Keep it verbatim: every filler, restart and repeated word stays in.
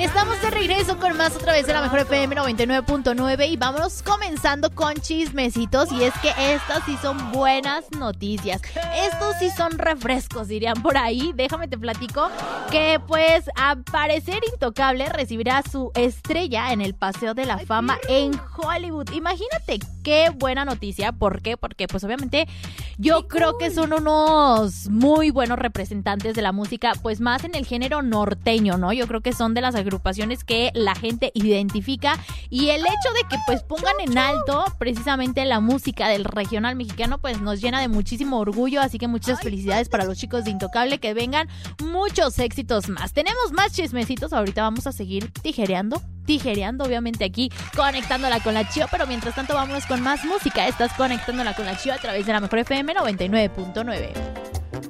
Estamos de regreso con más otra vez de la Mejor F M noventa y nueve punto nueve y vámonos comenzando con chismecitos. Y es que estas sí son buenas noticias. Estos sí son refrescos, dirían por ahí. Déjame te platico que pues al parecer Intocable recibirá su estrella en el Paseo de la Fama en Hollywood. Imagínate qué buena noticia. ¿Por qué? Porque pues obviamente yo creo que son unos muy buenos representantes de la música, pues más en el género norteño, ¿no? Yo creo que son de las agrupaciones que la gente identifica y el hecho de que pues pongan en alto precisamente la música del regional mexicano pues nos llena de muchísimo orgullo, así que muchas felicidades para los chicos de Intocable, que vengan muchos éxitos más. Tenemos más chismecitos, ahorita vamos a seguir tijereando tijereando, obviamente aquí conectándola con la Chio, pero mientras tanto vámonos con más música. Estás conectándola con la Chio a través de la Mejor F M noventa y nueve punto nueve.